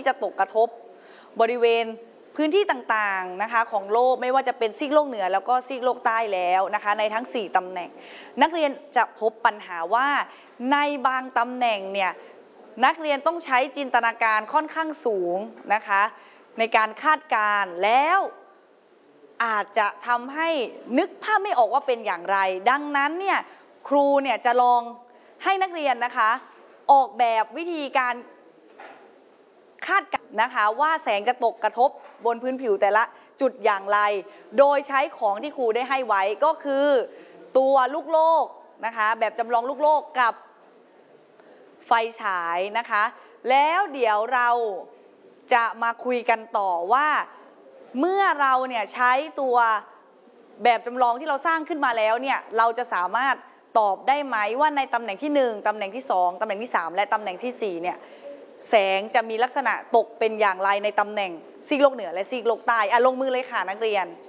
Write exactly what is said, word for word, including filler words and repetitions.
จะตกกระทบบริเวณพื้นที่ต่างๆนะคะของโลกไม่ว่าจะเป็นซีกโลกเหนือแล้วก็ซีกโลกใต้แล้วนะคะในทั้งสี่ตำแหน่งนักเรียนจะพบปัญหาว่าในบางตำแหน่งเนี่ยนักเรียนต้องใช้จินตนาการค่อนข้างสูงนะคะในการคาดการณ์แล้วอาจจะทำให้นึกภาพไม่ออกว่าเป็นอย่างไรดังนั้นเนี่ยครูเนี่ยจะลองให้นักเรียนนะคะออกแบบวิธีการคาดการณ์นะคะว่าแสงจะตกกระทบบนพื้นผิวแต่ละจุดอย่างไรโดยใช้ของที่ครูได้ให้ไว้ก็คือตัวลูกโลกนะคะแบบจำลองลูกโลกกับไฟฉายนะคะแล้วเดี๋ยวเราจะมาคุยกันต่อว่าเมื่อเราเนี่ยใช้ตัวแบบจำลองที่เราสร้างขึ้นมาแล้วเนี่ยเราจะสามารถตอบได้ไหมว่าในตำแหน่งที่หนึ่งตำแหน่งที่สองตำแหน่งที่สามและตำแหน่งที่สี่เนี่ยแสงจะมีลักษณะตกเป็นอย่างไรในตำแหน่งซีกโลกเหนือและซีกโลกใต้อ่ะลงมือเลยค่ะนักเรียน